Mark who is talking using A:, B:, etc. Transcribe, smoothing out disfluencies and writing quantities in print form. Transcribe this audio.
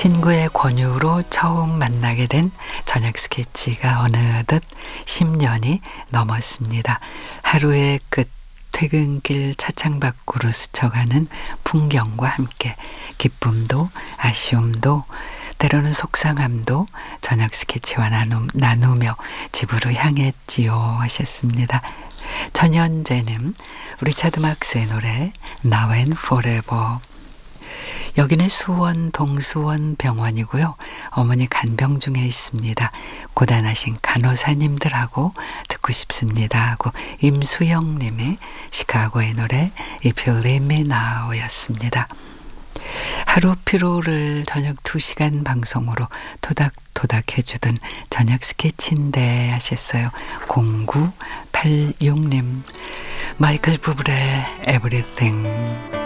A: 친구의 권유로 처음 만나게 된 저녁 스케치가 어느덧 10년이 넘었습니다. 하루의 끝 퇴근길 차창 밖으로 스쳐가는 풍경과 함께 기쁨도 아쉬움도 때로는 속상함도 저녁 스케치와 나누며 집으로 향했지요 하셨습니다. 전현재님, 리차드 막스의 노래 Now and Forever. 여기는 수원 동수원 병원이고요. 어머니 간병 중에 있습니다. 고단하신 간호사님들하고 듣고 싶습니다 하고 임수영 님이 시카고의 노래 If You Leave Me Now 였습니다. 하루 피로를 저녁 2시간 방송으로 토닥토닥 해주던 저녁 스케치인데 하셨어요. 0986님, 마이클 부블의 Everything.